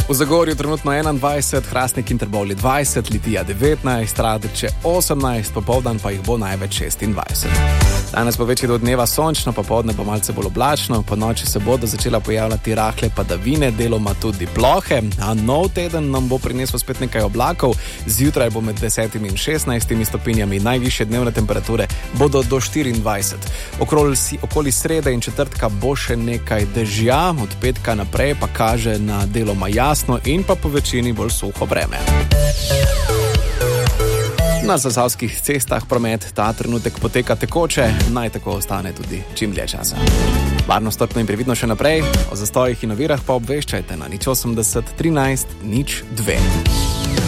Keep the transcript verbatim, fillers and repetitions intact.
V Zagorju trenutno enaindvajset, Hrastnik in Trbovlje dvajset, Litija devetnajst, Radeče osemnajst, popoldan pa jih bo največ šestindvajset. Danes bo večji del dneva sončno, popoldne bo malce bolj oblačno, po noči se bodo začela pojavljati rahle padavine, deloma tudi plohe, a nov teden nam bo prinesel spet nekaj oblakov, zjutraj bo med desetimi in šestnajstimi stopinjami, najvišje dnevne temperature bodo do štiriindvajset. Okoli, okoli srede in četrtka bo še nekaj dežja, od petka naprej pa kaže na deloma jasno in pa po večini bolj suho vreme. Na zasavskih cestah promet ta trenutek poteka tekoče, naj tako ostane tudi čim dlje časa. Varno, strpno in previdno še naprej, o zastojih in ovirah pa obveščajte na nič osemdeset trinajst nič dve.